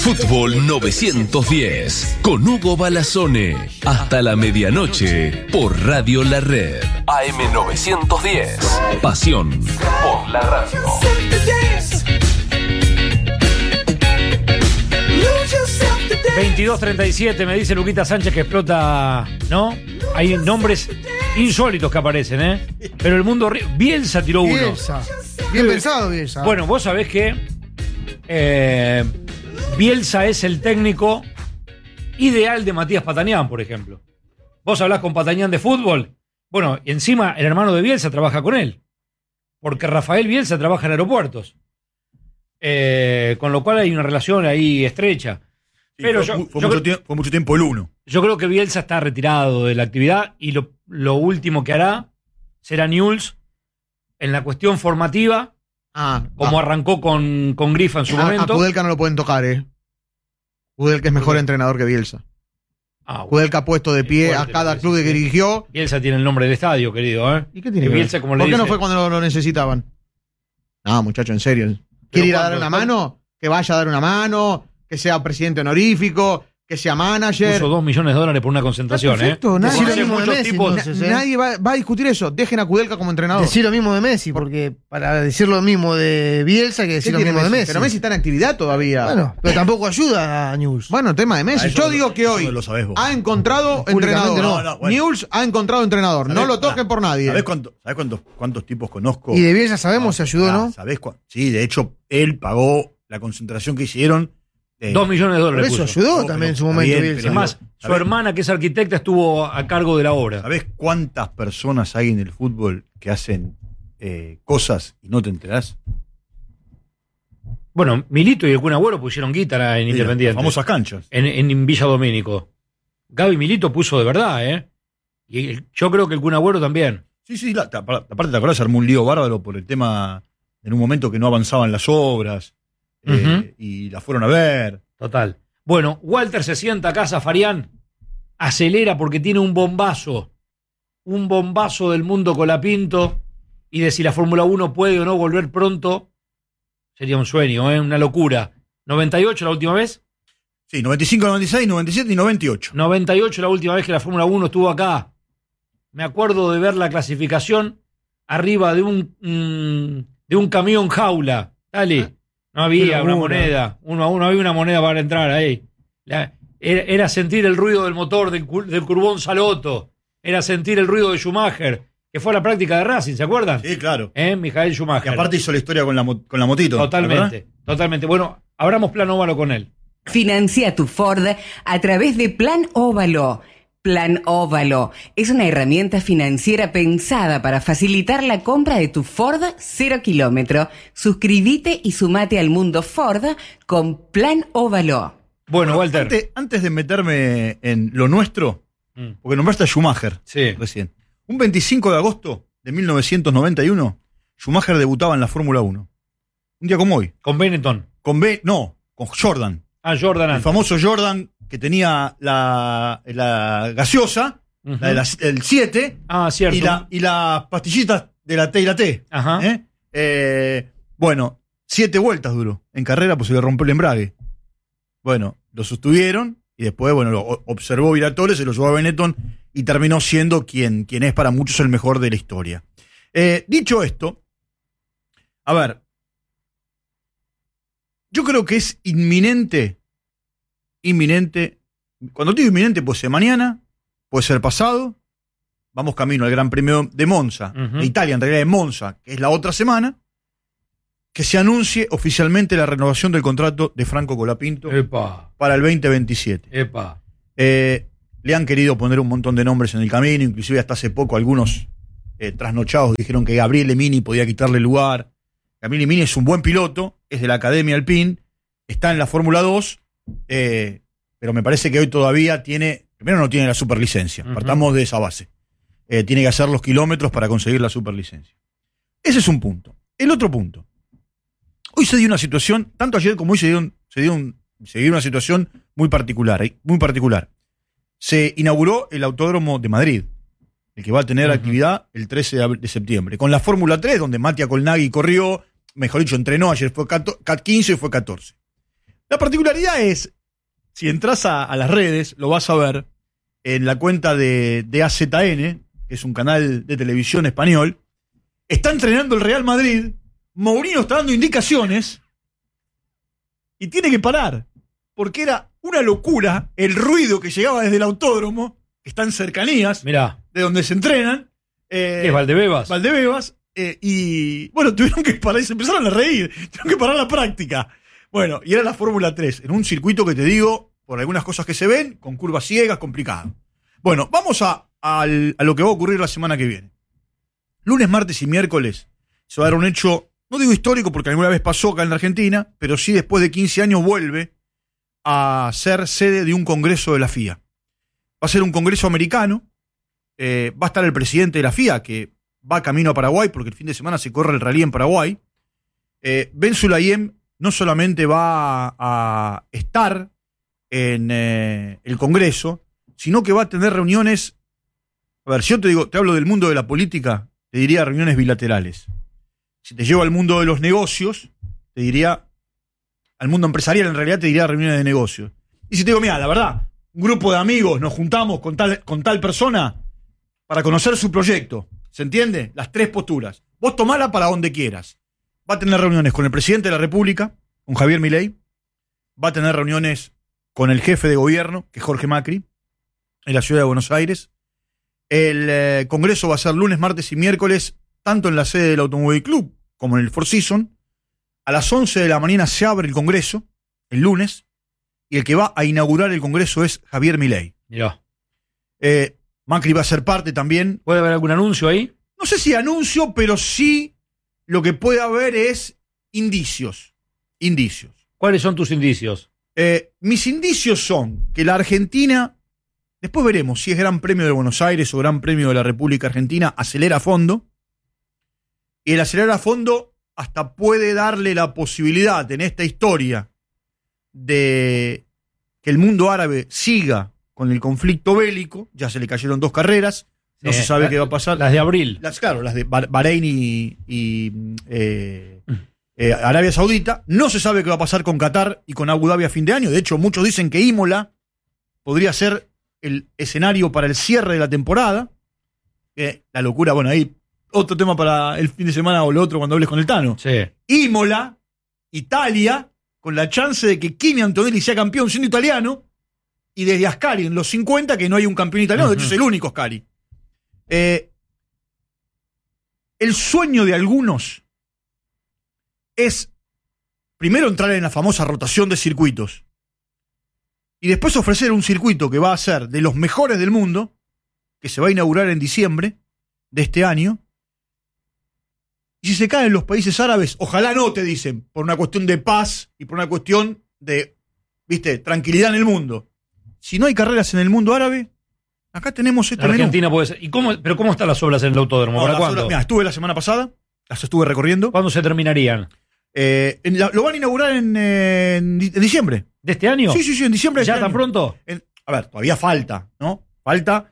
Fútbol 910 con Hugo Balazzone. Hasta la medianoche por Radio La Red. AM 910. Pasión por la radio. 22:37, me dice Luquita Sánchez que explota, ¿no? Hay nombres insólitos que aparecen, ¿eh? Pero el mundo... Bielsa tiró uno. Bielsa. Bien pensado, Bielsa. Bueno, vos sabés que Bielsa es el técnico ideal de Matías Patanián, por ejemplo. Vos hablás con Patanián de fútbol. Bueno, y encima el hermano de Bielsa trabaja con él. Porque Rafael Bielsa trabaja en aeropuertos. Con lo cual hay una relación ahí estrecha. Sí, pero fue mucho tiempo el uno. Yo creo que Bielsa está retirado de la actividad y lo último que hará será Newell's en la cuestión formativa, como arrancó con Grifa en su momento. A Kudelka no lo pueden tocar, Kudelka es mejor entrenador que Bielsa. Bueno, Kudelka ha puesto de pie fuerte, a cada club que dirigió. Bielsa tiene el nombre del estadio, querido, ¿eh? ¿Y qué tiene que que Bielsa, ver? como le ¿Por qué no dice? fue cuando lo necesitaban? No, muchacho, en serio. ¿Quiere ir a dar una mano? Que vaya a dar una mano, que sea presidente honorífico, que sea manager. Puso $2 millones por una concentración, Perfecto, ¿eh? nadie, Conoce lo mismo de muchos Messi, tipos- entonces, nadie va a discutir eso. Dejen a Kudelka como entrenador. Decir lo mismo de Messi, porque para decir lo mismo de Bielsa hay que ¿Qué decir lo tiene mismo de Messi. Pero Messi está en actividad todavía. Bueno, pero tampoco ayuda a News. Bueno, tema de Messi. Yo digo que hoy lo sabés vos. ha encontrado Públicamente entrenador. no. Bueno. Newell's ha encontrado entrenador. No lo toquen por nadie. ¿Sabés cuántos tipos conozco? Y de Bielsa sabemos si ayudó o no. ¿Sabés sí, de hecho, él pagó la concentración que hicieron. $2 millones Por eso puso. ayudó No, también en su pero momento está bien, Bielsa. Es más, su ¿sabés? hermana, que es arquitecta, estuvo a cargo de la obra. ¿Sabés cuántas personas hay en el fútbol que hacen cosas y no te enterás? Bueno, Milito y el Kun Agüero pusieron guitarra en Independiente. Las famosas canchas. En Villa Domínico. Gaby Milito puso de verdad, ¿eh? Y yo creo que el Kun Agüero también. Sí, aparte te acordás, se armó un lío bárbaro por el tema, en un momento que no avanzaban las obras, y las fueron a ver. Total. Bueno, Walter se sienta acá, Zafarian, acelera porque tiene un bombazo del mundo Colapinto, y de si la Fórmula 1 puede o no volver pronto, sería un sueño, una locura. 98 la última vez, Sí, 95, 96, 97 y 98. 98 la última vez que la Fórmula 1 estuvo acá. Me acuerdo de ver la clasificación arriba de un camión jaula. Dale. No había una moneda. Uno a uno había una moneda para entrar ahí. Era sentir el ruido del motor del Curbón Salotto. Era sentir el ruido de Schumacher, que fue a la práctica de Racing, ¿se acuerdan? Sí, claro. Mijael Y Schumacher. aparte hizo la historia con la motito. Totalmente. Bueno, abramos Plan Óvalo con él. Financia tu Ford a través de Plan Óvalo. Plan Óvalo es una herramienta financiera pensada para facilitar la compra de tu Ford 0 kilómetro. Suscríbete y sumate al mundo Ford con Plan Óvalo. Bueno, Walter. Antes de meterme en lo nuestro, porque nombraste a Schumacher recién. Un 25 de agosto de 1991, Schumacher debutaba en la Fórmula 1. Un día como hoy. Con Benetton. Con Jordan. Jordan. El famoso Jordan que tenía la gaseosa, la del 7, cierto. y las pastillitas de la T y la T. Ajá. Bueno, 7 vueltas duró en carrera, pues se le rompió el embrague. Bueno, lo sostuvieron y después, bueno, lo observó Viratore, se lo llevó a Benetton y terminó siendo quien es para muchos el mejor de la historia. Dicho esto, a ver, yo creo que es inminente, cuando digo inminente puede ser mañana, puede ser pasado, vamos camino al Gran Premio de Monza, de Italia, en realidad de Monza, que es la otra semana, que se anuncie oficialmente la renovación del contrato de Franco Colapinto para el 2027. Le han querido poner un montón de nombres en el camino, inclusive hasta hace poco algunos trasnochados dijeron que Gabriele Mini podía quitarle lugar. Gabriele Mini es un buen piloto, es de la Academia Alpine, está en la Fórmula 2, pero me parece que hoy todavía primero no tiene la superlicencia, partamos de esa base. Tiene que hacer los kilómetros para conseguir la superlicencia. Ese es un punto. El otro punto. Hoy se dio una situación, tanto ayer como hoy se dio una situación muy particular. Se inauguró el Autódromo de Madrid, el que va a tener actividad el 13 de septiembre, con la Fórmula 3, donde Mattia Colnaghi corrió, mejor dicho, entrenó, ayer fue 15 y fue 14. La particularidad es, si entras a las redes, lo vas a ver en la cuenta de AZN, que es un canal de televisión español. Está entrenando el Real Madrid, Mourinho está dando indicaciones y tiene que parar, porque era una locura el ruido que llegaba desde el autódromo, que está en cercanías de donde se entrenan. ¿Qué es Valdebebas? Valdebebas. Y bueno, tuvieron que parar, se empezaron a reír, tuvieron que parar la práctica. Bueno, y era la Fórmula 3, en un circuito que te digo, por algunas cosas que se ven, con curvas ciegas, complicado. Bueno, vamos a lo que va a ocurrir la semana que viene. Lunes, martes y miércoles se va a dar un hecho, no digo histórico porque alguna vez pasó acá en la Argentina, pero sí después de 15 años vuelve a ser sede de un congreso de la FIA. Va a ser un congreso americano, va a estar el presidente de la FIA, que va camino a Paraguay, porque el fin de semana se corre el rally en Paraguay. Ben Sulayem no solamente va a estar en el congreso, sino que va a tener reuniones. A ver, si yo te hablo del mundo de la política, te diría reuniones bilaterales. Si te llevo al mundo de los negocios, te diría, al mundo empresarial en realidad te diría reuniones de negocios. Y si te digo, mira, la verdad, un grupo de amigos nos juntamos con tal persona para conocer su proyecto, ¿se entiende? Las tres posturas. Vos tomala para donde quieras. Va a tener reuniones con el presidente de la República, con Javier Milei. Va a tener reuniones con el jefe de gobierno, que es Jorge Macri, en la ciudad de Buenos Aires. El congreso va a ser lunes, martes y miércoles, tanto en la sede del Automóvil Club como en el Four Seasons. A las 11 de la mañana se abre el congreso, el lunes, y el que va a inaugurar el congreso es Javier Milei. Mirá. Macri va a ser parte también. ¿Puede haber algún anuncio ahí? No sé si anuncio, pero sí lo que puede haber es indicios. Indicios. ¿Cuáles son tus indicios? Mis indicios son que la Argentina, después veremos si es Gran Premio de Buenos Aires o Gran Premio de la República Argentina, acelera a fondo. Y el acelerar a fondo hasta puede darle la posibilidad en esta historia de que el mundo árabe siga con el conflicto bélico. Ya se le cayeron 2 carreras, no se sabe qué va a pasar. Las de abril. Las de Bahrein y Arabia Saudita. No se sabe qué va a pasar con Qatar y con Abu Dhabi a fin de año. De hecho, muchos dicen que Imola podría ser el escenario para el cierre de la temporada. La locura, bueno, ahí otro tema para el fin de semana o lo otro cuando hables con el Tano. Sí. Imola, Italia, con la chance de que Kimi Antonelli sea campeón siendo italiano, y desde Ascari en los 50 que no hay un campeón italiano, de hecho es el único Ascari. El sueño de algunos es primero entrar en la famosa rotación de circuitos y después ofrecer un circuito que va a ser de los mejores del mundo, que se va a inaugurar en diciembre de este año. Y si se caen los países árabes, ojalá no, te dicen, por una cuestión de paz y por una cuestión de, tranquilidad en el mundo. Si no hay carreras en el mundo árabe, acá tenemos este menú. Argentina puede ser. ¿Pero cómo están las obras en el autódromo? ¿Para cuándo? Mira, estuve la semana pasada, las estuve recorriendo. ¿Cuándo se terminarían? Lo van a inaugurar en diciembre. ¿De este año? Sí, en diciembre. ¿Ya tan pronto? A ver, todavía falta, ¿no? Falta.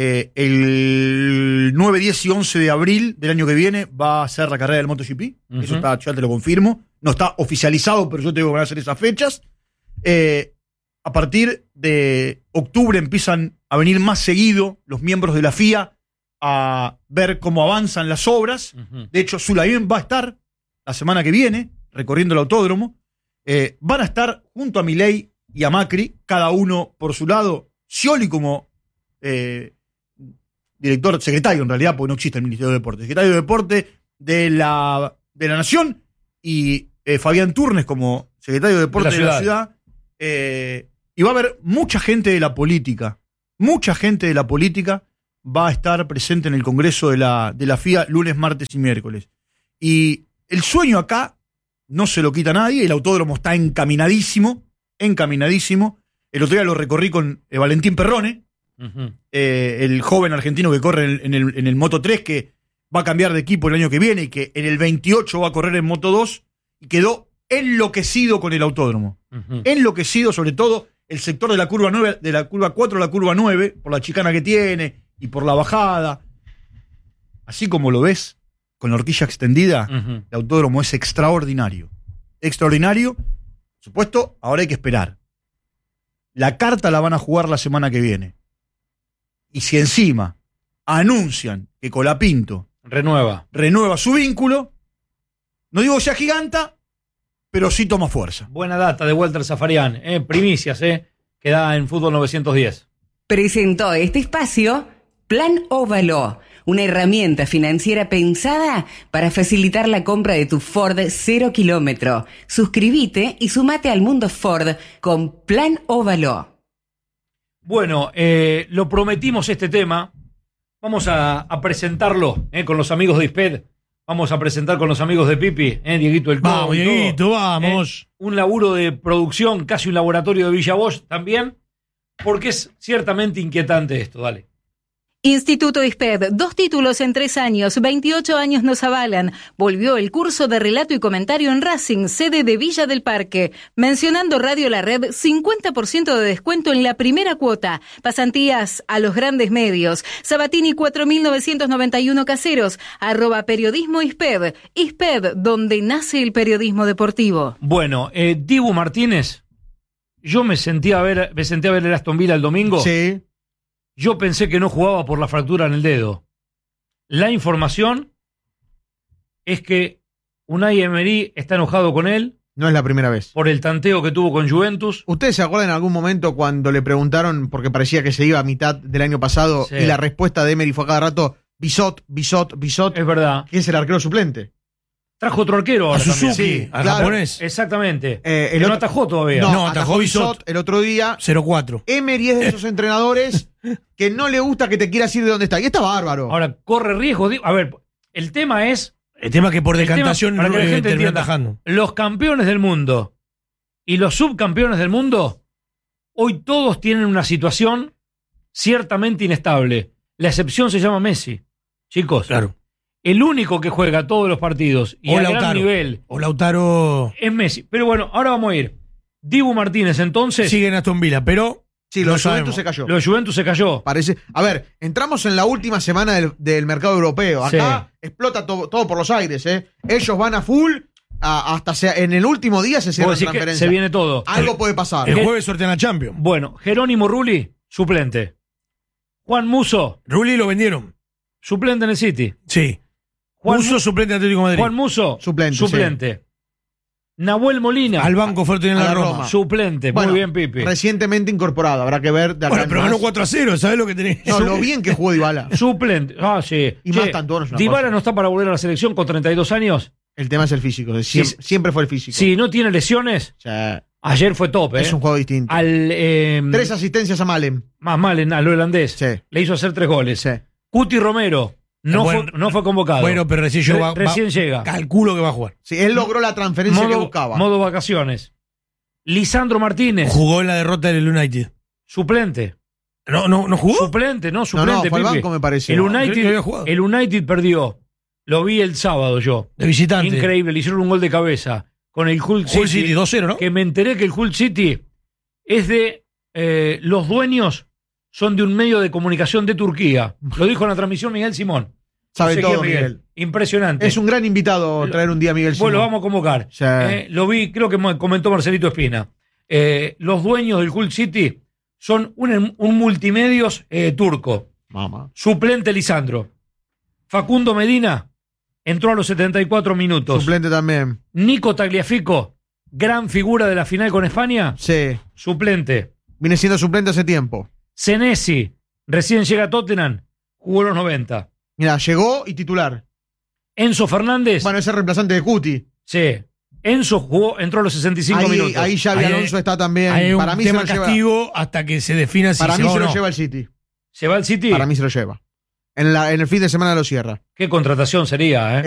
El 9, 10 y 11 de abril del año que viene va a ser la carrera del MotoGP. Eso está, ya te lo confirmo. No está oficializado, pero yo te digo que van a ser esas fechas. A partir de octubre empiezan a venir más seguido los miembros de la FIA a ver cómo avanzan las obras. De hecho, Sulayem va a estar la semana que viene recorriendo el autódromo. Van a estar junto a Milei y a Macri, cada uno por su lado. Scioli como secretario en realidad, porque no existe el Ministerio de Deporte. Secretario de Deporte de la Nación, y Fabián Turnes como secretario de Deporte de la ciudad. Y va a haber mucha gente de la política. Mucha gente de la política va a estar presente en el Congreso de la FIA lunes, martes y miércoles. Y el sueño acá no se lo quita nadie. El autódromo está encaminadísimo. El otro día lo recorrí con Valentín Perrone, el joven argentino que corre en el Moto 3, que va a cambiar de equipo el año que viene y que en el 28 va a correr en Moto 2, y quedó enloquecido con el autódromo. Enloquecido, sobre todo el sector de la curva 9, de la curva 4 a la curva 9, por la chicana que tiene y por la bajada. Así como lo ves, con la horquilla extendida, el autódromo es extraordinario. supuesto, ahora hay que esperar. La carta la van a jugar la semana que viene. Y si encima anuncian que Colapinto renueva su vínculo, no digo ya giganta, pero sí toma fuerza. Buena data de Walter Zafarian, primicias, que da en Fútbol 910. Presentó este espacio Plan Óvalo, una herramienta financiera pensada para facilitar la compra de tu Ford 0 kilómetro. Suscríbete y sumate al mundo Ford con Plan Óvalo. Bueno, lo prometimos este tema. Vamos a presentarlo con los amigos de ISPED. Vamos a presentar con los amigos de Pipi, Dieguito el Cobo. Vamos, Dieguito, vamos. Un laburo de producción, casi un laboratorio de Villa Bosch también, porque es ciertamente inquietante esto. Dale. Instituto ISPED, 2 títulos en 3 años, 28 años nos avalan. Volvió el curso de relato y comentario en Racing, sede de Villa del Parque. Mencionando Radio La Red, 50% de descuento en la primera cuota. Pasantías a los grandes medios. Sabatini 4991 Caseros, @periodismo ISPED. ISPED, donde nace el periodismo deportivo. Bueno, Dibu Martínez, yo me senté a ver el Aston Villa el domingo. Sí. Yo pensé que no jugaba por la fractura en el dedo. La información es que Unai Emery está enojado con él. No es la primera vez. Por el tanteo que tuvo con Juventus. ¿Ustedes se acuerdan en algún momento cuando le preguntaron, porque parecía que se iba a mitad del año pasado, Sí. y la respuesta de Emery fue a cada rato, Bisot? Es verdad. Que es el arquero suplente. Trajo otro arquero ahora A Suzuki, también. Sí, al claro. japonés. Exactamente. El Que no otro- atajó todavía. No, atajó Bisot. El otro día. 0-4. Emery es de esos entrenadores que no le gusta que te quieras ir de donde está. Y está bárbaro. Ahora, corre riesgo. A ver, el tema es... El tema que por el tema, decantación para que la gente terminó entienda, atajando. los campeones del mundo y los subcampeones del mundo, hoy todos tienen una situación ciertamente inestable. La excepción se llama Messi. Chicos, Claro. el único que juega todos los partidos y O a gran Lautaro. nivel O Lautaro es Messi. Pero bueno, ahora vamos a ir. Dibu Martínez, entonces, sigue en Aston Villa, pero Sí, no los sabemos. Juventus se cayó. lo de Juventus se cayó. Parece. A ver, entramos en la última semana del mercado europeo. Acá explota todo por los aires, ¿eh? Ellos van a full, en el último día se cierran Vos decís que transferencias. se viene todo. Algo puede pasar. El jueves sortean la Champions. Bueno, Jerónimo Rulli, suplente. Juan Muso, Rulli lo vendieron. suplente en el City. Sí. Juan Muso suplente de Atlético de Madrid. Juan Muso, Suplente, Nahuel Molina, Al banco fue en A la la Roma. Roma. suplente. Bueno, Muy bien, Pipi. Recientemente incorporado. Habrá que ver de acá Bueno, en pero más. ganó 4-0, ¿sabes lo que tenés? No, lo bien que jugó Dybala. Suplente. Ah, sí. Y más tanto, no es una Dybala cosa. no está para volver a la selección con 32 años. El tema es el físico. Sí. Siempre fue el físico. Si no tiene lesiones, O sea, ayer fue top, ¿eh? es un juego distinto. Al, 3 asistencias a Malem. más mal al holandés. Sí. Le hizo hacer 3 goles. Sí. Cuti Romero no, Bueno, no fue convocado. Bueno, pero recién, Recién llega. Calculo que va a jugar. Sí, él logró la transferencia que buscaba. Modo vacaciones. Lisandro Martínez, Jugó en la derrota del United. suplente. ¿No jugó? Suplente, no, No, suplente. fue al Pipi. banco, me parece. El Creo que había United, jugado. el United perdió. Lo vi el sábado yo. De visitante. Increíble, le hicieron un gol de cabeza con el Hull City. Hull City 2-0, ¿no? Que me enteré que el Hull City es de los dueños son de un medio de comunicación de Turquía. Lo dijo en la transmisión Miguel Simón. Sabe No sé todo, quién, Miguel. Impresionante. Es un gran invitado traer un día a Miguel Bueno, lo Simón. vamos a convocar. Sí. Lo vi, creo que comentó Marcelito Espina. Los dueños del Hull City son un multimedios turco. Mamá. Suplente Lisandro. Facundo Medina entró a los 74 minutos. Suplente también. Nico Tagliafico, gran figura de la final con España, Sí. suplente. Viene siendo suplente hace tiempo. Senesi, recién llega a Tottenham, jugó los 90. Mira, llegó y titular. Enzo Fernández, Bueno, es el reemplazante de Cuti. sí. Enzo entró a los 65 minutos. Ahí Xavi Ahí Alonso está también. Hay un Para mí se tema lo lleva. castigo hasta que se defina si Para se mí va se o lo no. lleva el City. ¿Se va al City? Para mí se lo lleva. En el fin de semana lo cierra. Qué contratación sería, ¿eh?